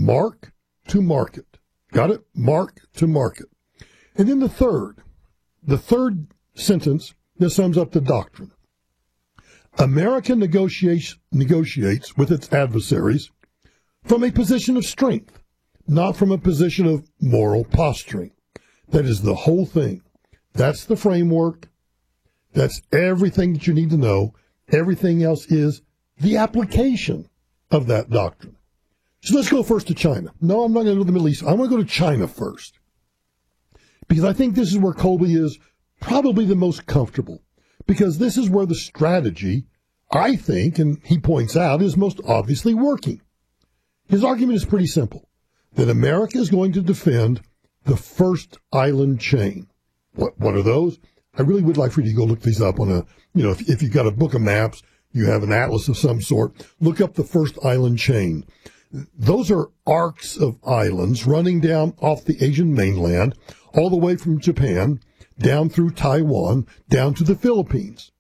mark to market. Got it? Mark to market. And then the third sentence that sums up the doctrine. America negotiates with its adversaries from a position of strength, not from a position of moral posturing. That is the whole thing. That's the framework. That's everything that you need to know. Everything else is the application of that doctrine. So let's go first to China. No, I'm not going to go to the Middle East. I'm going to go to China first. Because I think this is where Colby is probably the most comfortable. Because this is where the strategy, I think, and he points out, is most obviously working. His argument is pretty simple. That America is going to defend the first island chain. What are those? I really would like for you to go look these up on if you've got a book of maps, you have an atlas of some sort, look up the first island chain. Those are arcs of islands running down off the Asian mainland, all the way from Japan, down through Taiwan, down to the Philippines.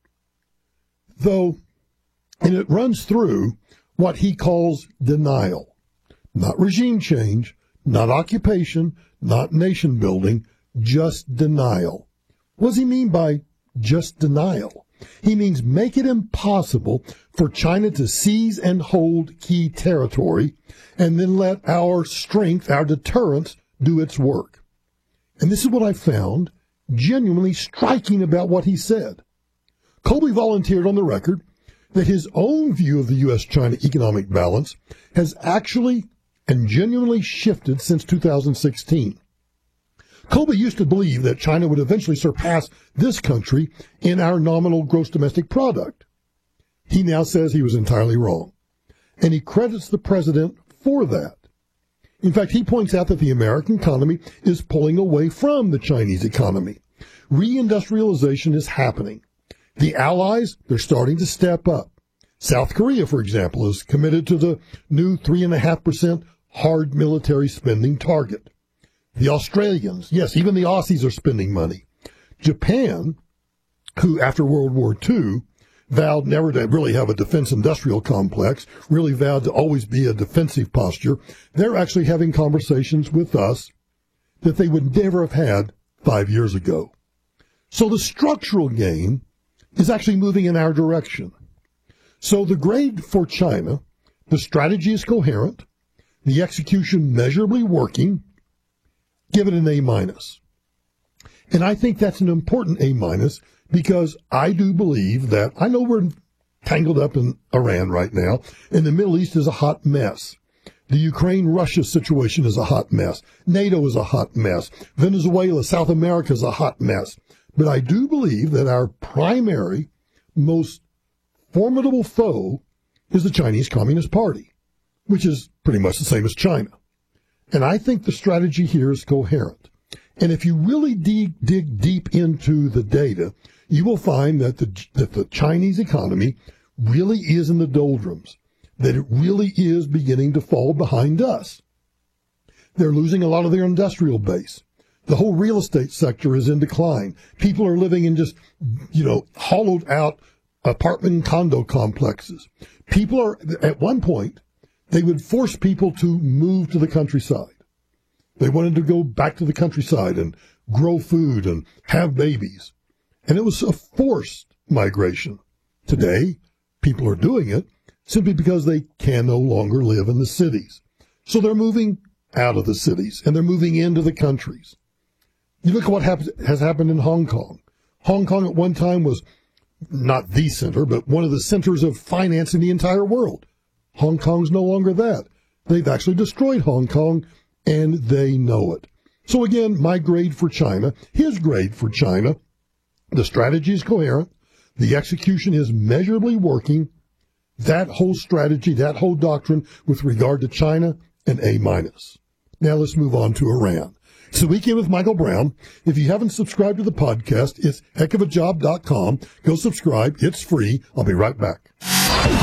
And it runs through what he calls denial. Not regime change, not occupation, not nation building, just denial. What does he mean by just denial? He means make it impossible for China to seize and hold key territory and then let our strength, our deterrence, do its work. And this is what I found genuinely striking about what he said. Colby volunteered on the record that his own view of the U.S.-China economic balance has actually and genuinely shifted since 2016. Colby used to believe that China would eventually surpass this country in our nominal gross domestic product. He now says he was entirely wrong, and he credits the president for that. In fact, he points out that the American economy is pulling away from the Chinese economy. Reindustrialization is happening. The allies, they're starting to step up. South Korea, for example, is committed to the new 3.5% hard military spending target. The Australians, yes, even the Aussies are spending money. Japan, who after World War II vowed never to really have a defense industrial complex, really vowed to always be a defensive posture, they're actually having conversations with us that they would never have had 5 years ago. So the structural game is actually moving in our direction. So the grade for China, the strategy is coherent, the execution measurably working, give it an A-. And I think that's an important A- because I do believe that, I know we're tangled up in Iran right now, and the Middle East is a hot mess. The Ukraine-Russia situation is a hot mess. NATO is a hot mess. Venezuela, South America is a hot mess. But I do believe that our primary, most formidable foe is the Chinese Communist Party, which is pretty much the same as China. And I think the strategy here is coherent. And if you really dig deep into the data, you will find that the Chinese economy really is in the doldrums, that it really is beginning to fall behind us. They're losing a lot of their industrial base. The whole real estate sector is in decline. People are living in just, hollowed out apartment and condo complexes. People are, at one point, they would force people to move to the countryside. They wanted to go back to the countryside and grow food and have babies. And it was a forced migration. Today, people are doing it simply because they can no longer live in the cities. So they're moving out of the cities and they're moving into the countries. You look at what has happened in Hong Kong. Hong Kong at one time was not the center, but one of the centers of finance in the entire world. Hong Kong's no longer that. They've actually destroyed Hong Kong, and they know it. So again, my grade for China, his grade for China, the strategy is coherent, the execution is measurably working. That whole strategy, that whole doctrine with regard to China, an A-. Now let's move on to Iran. It's the Weekend with Michael Brown. If you haven't subscribed to the podcast, it's heckofajob.com. Go subscribe. It's free. I'll be right back.